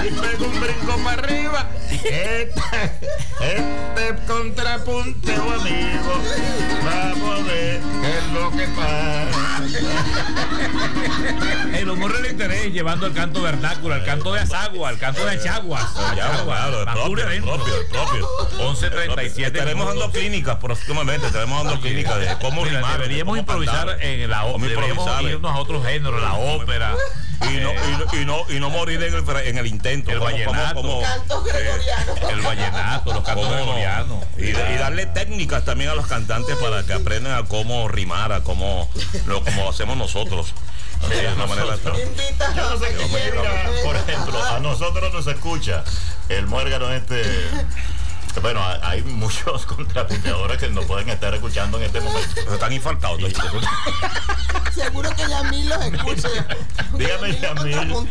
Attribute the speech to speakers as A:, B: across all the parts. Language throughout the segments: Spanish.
A: y pego un brinco para arriba. Este contrapunteo, amigo, vamos a ver qué es lo que pasa.
B: El humor del interés, llevando el canto vernáculo, el canto de Azagua, el canto de Chaguas.
C: Claro, el propio.
B: 11:37.
C: Estaremos dando clínicas próximamente, estaremos dando clínicas de cómo rimar.
B: Deberíamos improvisar en la ópera, deberíamos irnos a otros géneros, la ópera.
C: Y no morir en el intento.
B: El vallenato.
D: Cantos gregorianos.
B: El vallenato, los cantos gregorianos.
C: Y darle técnicas también a los cantantes para que aprendan a cómo rimar, a cómo lo hacemos nosotros. De una manera
A: Yo no sé qué mira, por ejemplo, a nosotros nos escucha el muérgano Bueno, hay muchos contrapunteadores que nos pueden estar escuchando en este momento.
C: Pero están infartados.
D: Seguro que Yamil los escucha.
A: Dígame, Yamil.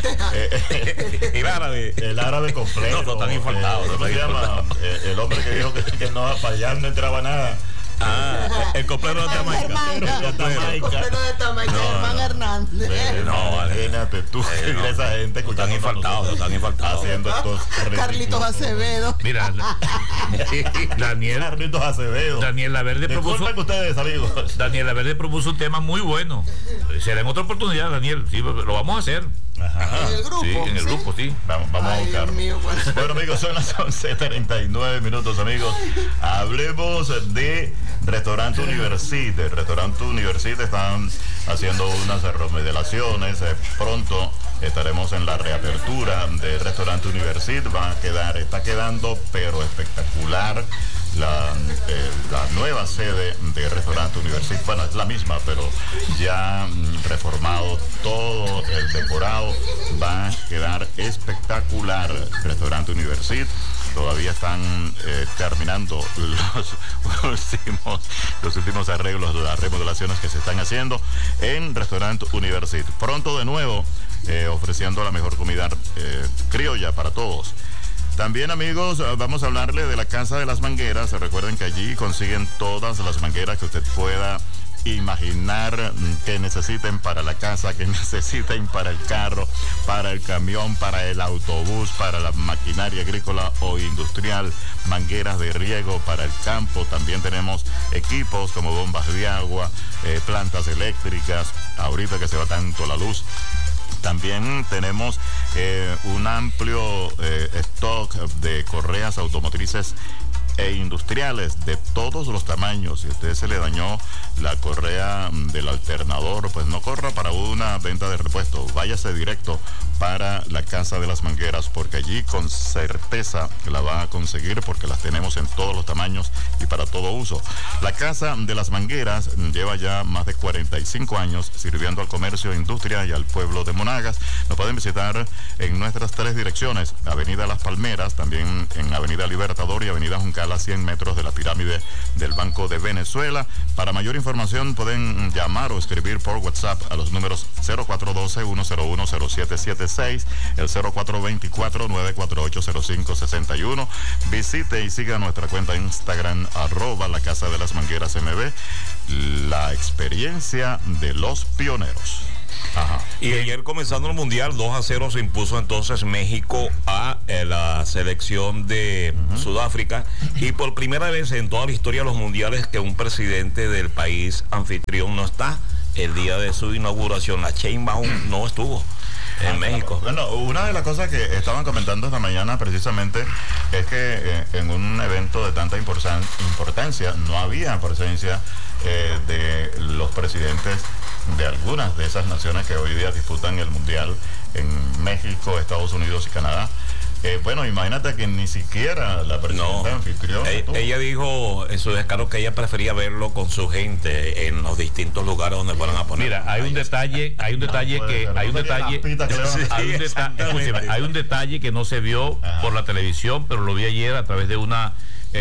C: El árabe completo.
A: No, están infartados. ¿Cómo se llama? El hombre que dijo que no, para allá no entraba nada.
C: El coplero de Jamaica.
D: El coplero de Jamaica, Germán Hernández.
A: Imagínate tú, esa gente
C: están infartados.
A: Haciendo estos
D: Carlitos Acevedo.
B: Mira,
A: Carlitos Acevedo.
B: Daniel Laverde propuso.
A: Ustedes, amigos.
B: Daniel Laverde propuso un tema muy bueno. Será en otra oportunidad, Daniel. Sí, lo vamos a hacer.
A: Ajá.
D: ¿En el grupo?
B: Sí, en el grupo, sí.
A: Vamos a buscarlo. Bueno, amigos, son las 11:39, amigos. Hablemos de Restaurante Universit. El Restaurante Universit están haciendo unas remodelaciones. Pronto estaremos en la reapertura del Restaurante Universit. Está quedando pero espectacular la nueva sede de Restaurante Universit. Bueno, es la misma, pero ya reformado, todo el decorado va a quedar espectacular. Restaurante Universit. Todavía están terminando los últimos arreglos, las remodelaciones que se están haciendo en Restaurante Universit. Pronto de nuevo ofreciendo la mejor comida criolla para todos. También, amigos, vamos a hablarle de la Casa de las Mangueras. Recuerden que allí consiguen todas las mangueras que usted pueda imaginar que necesiten para la casa, que necesiten para el carro, para el camión, para el autobús, para la maquinaria agrícola o industrial, mangueras de riego para el campo. También tenemos equipos como bombas de agua, plantas eléctricas, ahorita que se va tanto la luz. También tenemos un amplio stock de correas automotrices e industriales de todos los tamaños. Si a usted se le dañó la correa del alternador, pues no corra para una venta de repuesto, váyase directo para la Casa de las Mangueras, porque allí con certeza la va a conseguir, porque las tenemos en todos los tamaños y para todo uso. La Casa de las Mangueras lleva ya más de 45 años sirviendo al comercio, industria y al pueblo de Monagas. Nos pueden visitar en nuestras 3 direcciones: Avenida Las Palmeras, también en Avenida Libertador y Avenida Juncal, a 100 metros de la pirámide del Banco de Venezuela. Para mayor información pueden llamar o escribir por WhatsApp a los números 0412-101-0776, el 0424-948-0561. Visite y siga nuestra cuenta en Instagram, @la Casa de las Mangueras MB, la experiencia de los pioneros.
C: Ajá. Y ayer, comenzando el Mundial, 2-0 se impuso entonces México a la selección de Sudáfrica, y por primera vez en toda la historia de los mundiales que un presidente del país anfitrión no está el día de su inauguración. La Sheinbaum no estuvo en México.
A: Bueno, una de las cosas que estaban comentando esta mañana precisamente es que en un evento de tanta importancia no había presencia de los presidentes de algunas de esas naciones que hoy día disputan el Mundial, en México, Estados Unidos y Canadá. Bueno, imagínate que ni siquiera la presidenta anfitriona.
C: Ella dijo en su descargo que ella prefería verlo con su gente en los distintos lugares donde fueran a poner.
B: Mira, hay un detalle que no se vio por la televisión, pero lo vi ayer a través de una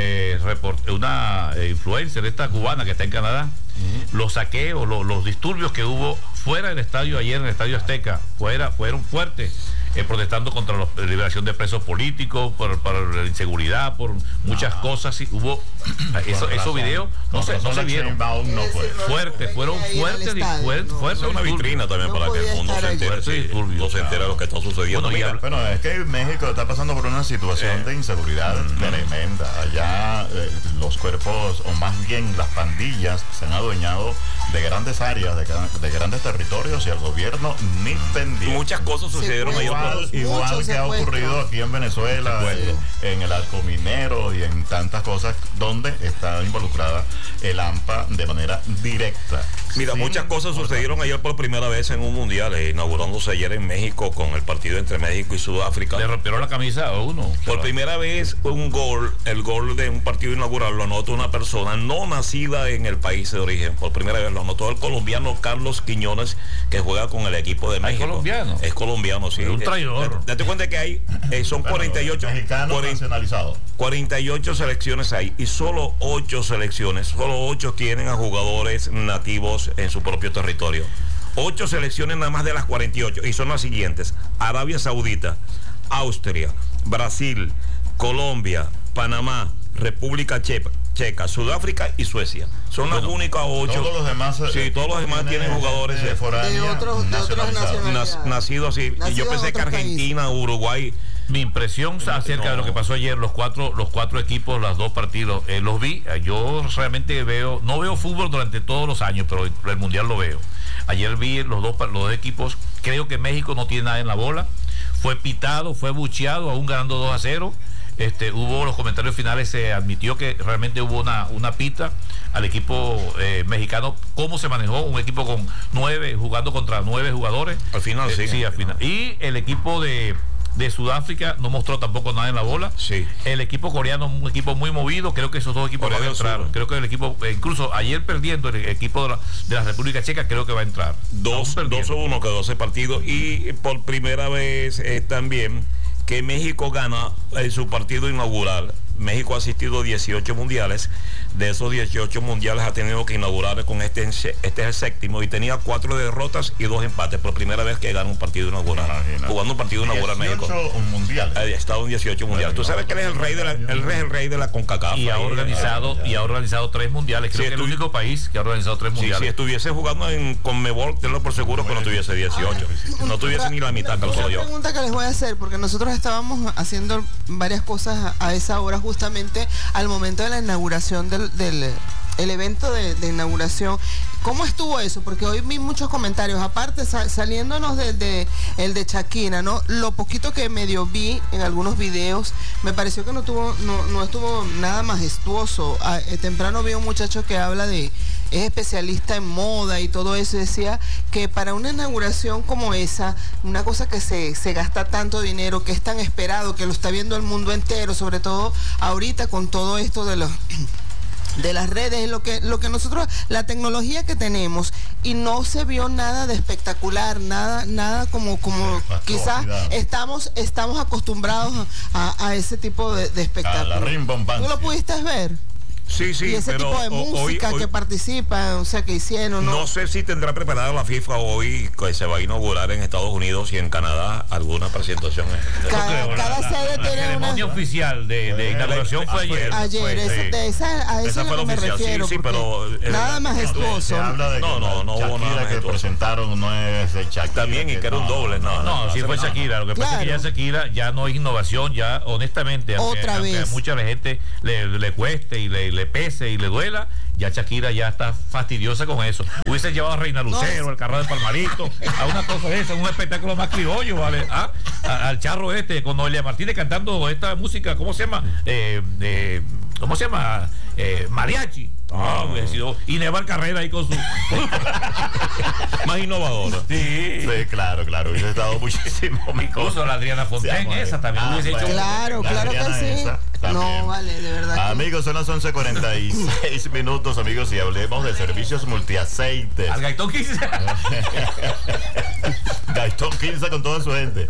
B: influencer, esta cubana que está en Canadá. Los saqueos, los disturbios que hubo fuera del estadio ayer, en el Estadio Azteca, fueron fuertes. protestando contra la liberación de presos políticos, por la inseguridad, por muchas cosas. Sí, hubo esos videos, no se vieron. Fuertes, fueron fuertes y fuertes.
C: Es una vitrina también para que el mundo se entere, no se entere de lo que está sucediendo.
A: Bueno, es que México está pasando por una situación de inseguridad tremenda. Allá los cuerpos, o más bien las pandillas, se han adueñado de grandes áreas, de grandes territorios, y el gobierno ni pendiente.
C: Muchas cosas sucedieron
A: igual que ha ocurrido aquí en Venezuela, en el arco minero y en tantas cosas donde está involucrada el AMPA de manera directa.
C: Mira, muchas cosas sucedieron ayer por primera vez en un mundial, inaugurándose ayer en México con el partido entre México y Sudáfrica.
B: Le rompieron la camisa a uno.
C: Por primera vez el gol de un partido inaugural lo anotó una persona no nacida en el país de origen. Por primera vez lo anotó el colombiano Carlos Quiñones, que juega con el equipo de México. Es colombiano, sí.
B: Es un traidor.
C: Date cuenta que hay, son 48
A: nacionalizados.
C: 48 selecciones hay, y solo 8 tienen a jugadores nativos en su propio territorio. 8 selecciones nada más de las 48, y son las siguientes: Arabia Saudita, Austria, Brasil, Colombia, Panamá, República Checa, Sudáfrica y Suecia. Son las únicas 8.
A: Todos los demás,
C: todos los demás tienen jugadores
D: de otras nacionalidades.
C: Nacidos así. Y yo pensé que Argentina,
D: país.
C: Uruguay.
B: Mi impresión acerca de lo que pasó ayer, los cuatro equipos, los 2 partidos, los vi. Yo realmente no veo fútbol durante todos los años, pero el mundial lo veo. Ayer vi los dos equipos. Creo que México no tiene nada en la bola. Fue pitado, fue bucheado, aún ganando 2-0. Hubo los comentarios finales, se admitió que realmente hubo una pita al equipo mexicano. ¿Cómo se manejó? Un equipo con 9, jugando contra 9 jugadores.
C: Al final,
B: sí, al final. Y el equipo de Sudáfrica no mostró tampoco nada en la bola.
C: Sí.
B: El equipo coreano, un equipo muy movido. Creo que esos 2 equipos van a entrar. Creo que el equipo, incluso ayer perdiendo el equipo de la República Checa, creo que va a entrar.
C: 2-1 quedó ese partido. Y por primera vez también que México gana su partido inaugural. México ha asistido a 18 mundiales. De esos 18 mundiales ha tenido que inaugurar con este es el 7º, y tenía 4 derrotas y 2 empates. Por primera vez que gana un partido inaugural. Jugando un partido inaugural México.
A: 18 mundiales.
C: Ha estado en 18 mundiales. Tú sabes que él es el rey de la CONCACAF.
B: Y ha organizado 3 mundiales. Creo que es el único país que ha organizado 3 mundiales.
C: Si estuviese jugando en Conmebol, tenlo por seguro que no tuviese 18. No tuviese ni la mitad, calculo yo.
D: Una pregunta que les voy a hacer, porque nosotros estábamos haciendo varias cosas a esa hora, justamente al momento de la inauguración del evento de inauguración. ¿Cómo estuvo eso? Porque hoy vi muchos comentarios, aparte saliéndonos el de Shakira, ¿no? Lo poquito que medio vi en algunos videos, me pareció que no estuvo nada majestuoso. Temprano vi un muchacho que habla es especialista en moda y todo eso, y decía que para una inauguración como esa, una cosa que se gasta tanto dinero, que es tan esperado, que lo está viendo el mundo entero, sobre todo ahorita con todo esto de las redes, lo que nosotros, la tecnología que tenemos, y no se vio nada de espectacular, nada como quizás estamos acostumbrados a ese tipo de espectáculo. ¿Tú lo pudiste ver?
C: Sí,
D: y ese
C: pero
D: tipo de música que participa, o sea, que hicieron, ¿no?
C: No sé si tendrá preparada la FIFA hoy, que se va a inaugurar en Estados Unidos y en Canadá alguna presentación.
D: Cada sede tiene
B: la ceremonia oficial de inauguración fue ayer.
D: A esa fue la oficial, refiero, sí, pero nada majestuoso.
A: Se habla de que
C: no hubo nada
A: que presentaron no es de Shakira.
C: También, y que era un doble.
B: No, sí fue Shakira. Lo que pasa es que ya Shakira ya no es innovación, ya honestamente,
D: aunque
B: a mucha gente le cueste y le pese y le duela, ya Shakira ya está fastidiosa con eso. Hubiese llevado a Reina Lucero, el Carro de Palmarito, a una cosa de esa, un espectáculo más criollo, ¿vale? Al charro con Noelia Martínez cantando esta música, ¿cómo se llama? Mariachi. Y Neval Carrera ahí con su
C: más innovadora.
B: Sí,
A: claro, hubiese estado muchísimo mejor.
B: Incluso la Adriana Fontaine, esa también hubiese hecho.
D: Claro que sí. No, vale, de verdad.
A: Amigos, son las 11:46 minutos, amigos, y hablemos de servicios multiaceites.
B: Al Gaitón 15.
A: Gaitón 15 con toda su gente.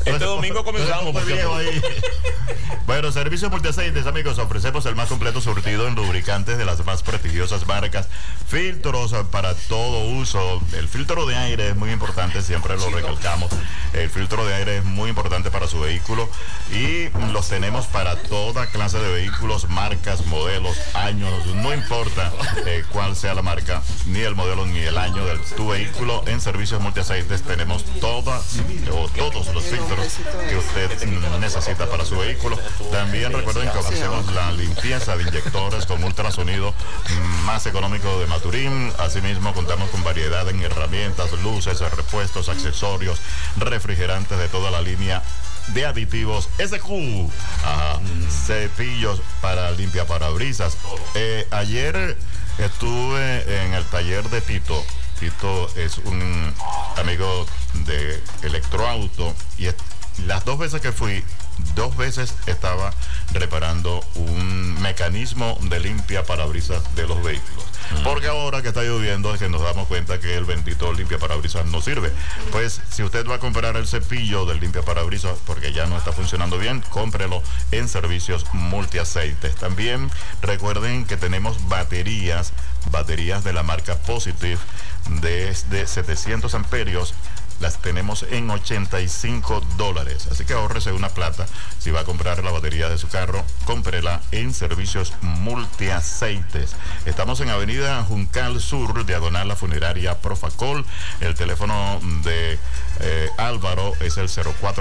C: Este domingo comenzamos.
A: Bueno, Servicios Multiaceites, amigos, ofrecemos el más completo surtido en lubricantes de las más prestigiosas marcas, filtros para todo uso. El filtro de aire es muy importante, siempre lo recalcamos. El filtro de aire es muy importante para su vehículo y los tenemos para toda clase de vehículos, marcas, modelos, años, no importa cuál sea la marca, ni el modelo, ni el año de tu vehículo. En Servicios Multiaceites tenemos todos los filtros que usted necesita para su vehículo. También recuerden que ofrecemos la limpieza de inyectores con ultrasonido más económico de Maturín. Asimismo, contamos con variedad en herramientas, luces, repuestos, accesorios, refrigerantes de toda la línea de aditivos SQ, cepillos para limpiaparabrisas. Ayer estuve en el taller de Tito. Tito es un amigo de Electroauto y las 2 veces que fui, 2 veces estaba reparando un mecanismo de limpiaparabrisas de los vehículos. Porque ahora que está lloviendo es que nos damos cuenta que el bendito limpiaparabrisas no sirve. Pues si usted va a comprar el cepillo del limpiaparabrisas porque ya no está funcionando bien, cómprelo en Servicios Multiaceites. También recuerden que tenemos baterías de la marca Positive desde 700 amperios. Las tenemos en $85. Así que ahórrese una plata. Si va a comprar la batería de su carro, cómprela en Servicios Multiaceites. Estamos en Avenida Juncal Sur, diagonal la funeraria Profacol. El teléfono de Álvaro es el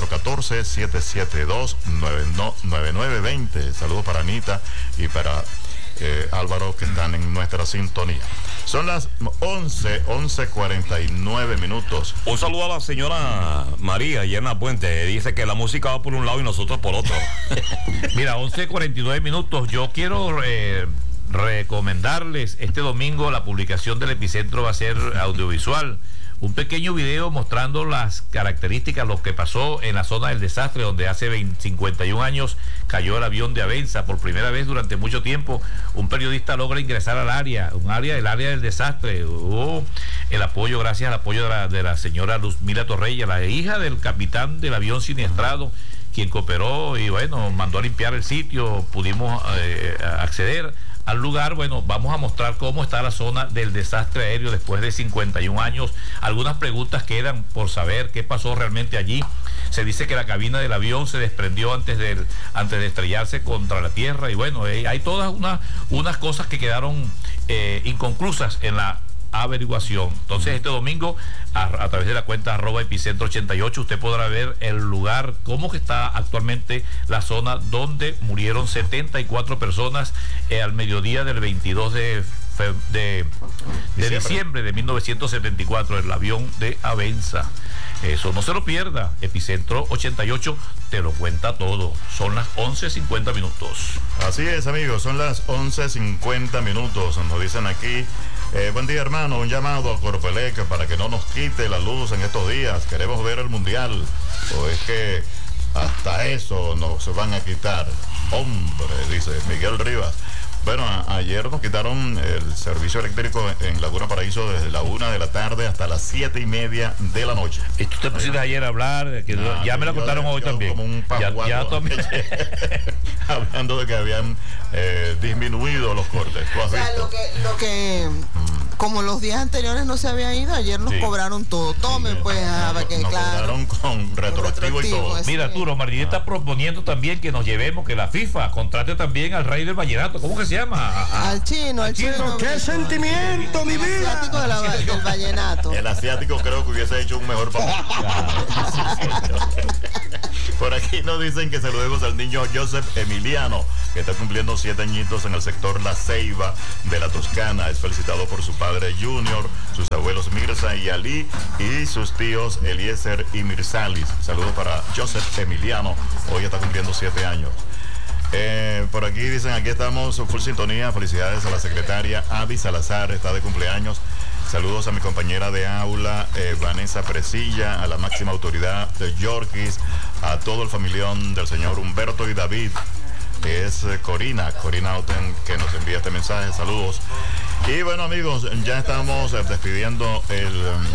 A: 0414-772-9920. Saludos para Anita y para Álvaro, que están en nuestra sintonía. Son las 11:49 minutos.
C: Un saludo a la señora María allá en la Puente. Dice que la música va por un lado y nosotros por otro.
B: Mira, 11:49 minutos. Yo quiero recomendarles este domingo la publicación del Epicentro. Va a ser audiovisual. Un pequeño video mostrando las características, lo que pasó en la zona del desastre, donde hace 51 años cayó el avión de Avenza. Por primera vez durante mucho tiempo, un periodista logra ingresar al área del desastre. Hubo el apoyo, gracias al apoyo de la señora Luzmila Torreya, la hija del capitán del avión siniestrado, quien cooperó y bueno, mandó a limpiar el sitio. Pudimos acceder al lugar. Bueno, vamos a mostrar cómo está la zona del desastre aéreo después de 51 años. Algunas preguntas quedan por saber qué pasó realmente allí. Se dice que la cabina del avión se desprendió antes de estrellarse contra la tierra y bueno, hay todas unas cosas que quedaron inconclusas en la averiguación. Entonces este domingo a través de la cuenta @epicentro88 usted podrá ver el lugar, cómo que está actualmente la zona donde murieron 74 personas al mediodía del 22 de diciembre de 1974, el avión de Avenza. Eso no se lo pierda. Epicentro 88 te lo cuenta todo. Son las 11:50 minutos.
A: Así es, amigos, son las 11:50 minutos. Nos dicen aquí, buen día, hermano, un llamado a Corpelec para que no nos quite la luz en estos días. Queremos ver el mundial. O es que hasta eso nos van a quitar. Hombre, dice Miguel Rivas. Bueno, ayer nos quitaron el servicio eléctrico en Laguna Paraíso desde la 1 de la tarde hasta las 7:30 de la noche.
B: ¿Y tú te pusiste ayer a hablar? Que ya me lo contaron hoy también.
A: Como un
B: ya también.
A: Hablando de que habían disminuido los cortes.
D: O sea, lo que como los días anteriores no se había ido, ayer nos cobraron todo. Tomen, pues, que
A: nos
D: claro.
A: cobraron con retroactivo y todo.
B: Mira, Arturo, María está proponiendo también que nos llevemos, que la FIFA contrate también al rey del vallenato. ¿Cómo que se llama?
D: Al chino.
E: ¡Qué sentimiento, mi vida!
D: El asiático del vallenato.
A: El asiático creo que hubiese hecho un mejor papel. Por aquí nos dicen que saludemos al niño Joseph Emiliano, que está cumpliendo 7 añitos en el sector La Ceiba de la Toscana. Es felicitado por su padre Junior, sus abuelos Mirza y Ali y sus tíos Eliezer y Mirsalis. Saludos para Joseph Emiliano, hoy está cumpliendo 7 años. Por aquí dicen, aquí estamos, full sintonía. Felicidades a la secretaria Adi Salazar, está de cumpleaños. Saludos a mi compañera de aula, Vanessa Presilla, a la máxima autoridad de Yorkis, a todo el familión del señor Humberto y David. Es Corina Oten, que nos envía este mensaje. Saludos. Y bueno, amigos, ya estamos despidiendo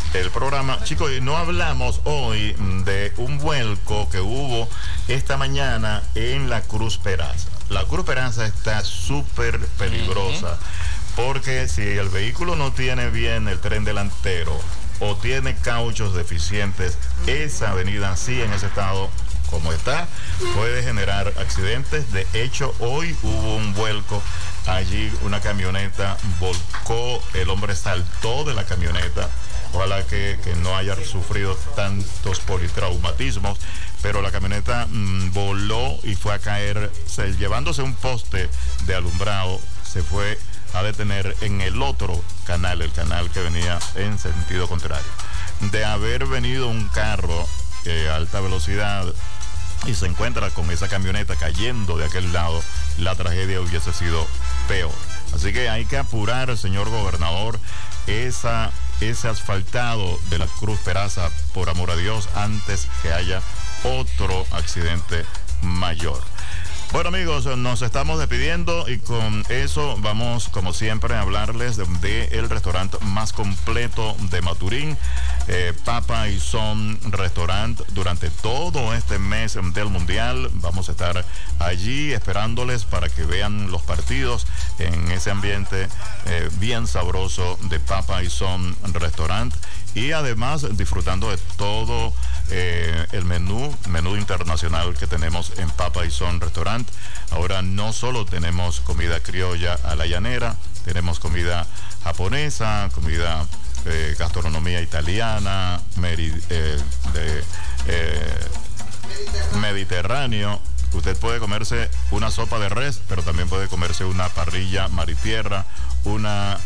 A: el programa. Chicos, no hablamos hoy de un vuelco que hubo esta mañana en la Cruz Peraza. La Cruz Peraza está súper peligrosa porque si el vehículo no tiene bien el tren delantero o tiene cauchos deficientes, esa avenida así en ese estado como está puede generar accidentes. De hecho, hoy hubo un vuelco allí, una camioneta volcó, el hombre saltó de la camioneta. Ojalá que no haya sufrido tantos politraumatismos, pero la camioneta voló y fue a caer, llevándose un poste de alumbrado, se fue a detener en el otro canal, el canal que venía en sentido contrario. De haber venido un carro a alta velocidad y se encuentra con esa camioneta cayendo de aquel lado, la tragedia hubiese sido peor. Así que hay que apurar, señor gobernador, ese asfaltado de la Cruz Peraza, por amor a Dios, antes que haya otro accidente mayor. Bueno, amigos, nos estamos despidiendo y con eso vamos, como siempre, a hablarles de el restaurante más completo de Maturín, Papa y Son Restaurant. Durante todo este mes del Mundial vamos a estar allí esperándoles para que vean los partidos en ese ambiente bien sabroso de Papa y Son Restaurant, y además disfrutando de todo el menú internacional que tenemos en Papa y Son Restaurant. Ahora no solo tenemos comida criolla a la llanera, tenemos comida japonesa, comida gastronomía italiana, mediterráneo. Usted puede comerse una sopa de res, pero también puede comerse una parrilla maritierra, una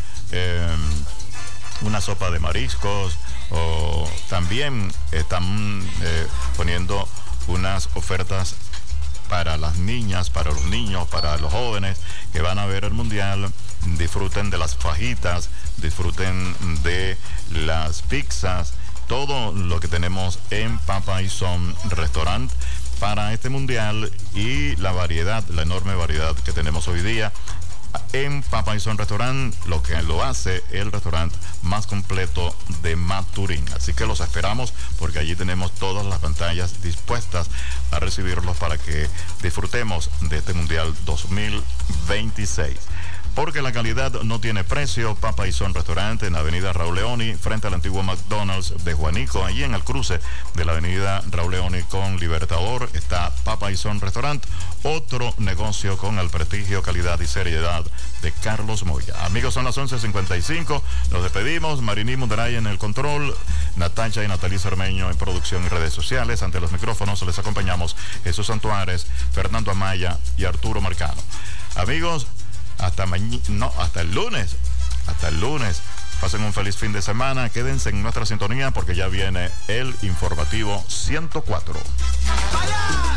A: sopa de mariscos, o también están poniendo unas ofertas para las niñas, para los niños, para los jóvenes que van a ver el Mundial. Disfruten de las fajitas, disfruten de las pizzas, todo lo que tenemos en Papa y Son Restaurant para este Mundial, y la variedad, la enorme variedad que tenemos hoy día en Papa y Son Restaurant, lo que lo hace el restaurante más completo de Maturín. Así que los esperamos porque allí tenemos todas las pantallas dispuestas a recibirlos para que disfrutemos de este Mundial 2026. Porque la calidad no tiene precio. Papa y Son Restaurante en la avenida Raúl Leoni, frente al antiguo McDonald's de Juanico. Allí en el cruce de la avenida Raúl Leoni con Libertador está Papa y Son Restaurante, otro negocio con el prestigio, calidad y seriedad de Carlos Moya. Amigos, son las 11:55. Nos despedimos. Mariní Mundaray en el control, Natacha y Natalí Cermeño en producción y redes sociales. Ante los micrófonos les acompañamos Jesús Santuares, Fernando Amaya y Arturo Marcano. Amigos, hasta el lunes. Hasta el lunes. Pasen un feliz fin de semana. Quédense en nuestra sintonía porque ya viene el informativo 104. ¡Vaya!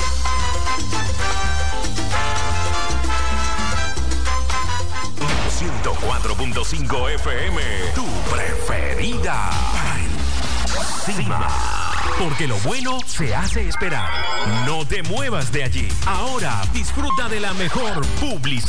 F: 104.5 FM, tu preferida. Encima. Porque lo bueno se hace esperar. No te muevas de allí. Ahora disfruta de la mejor publicidad.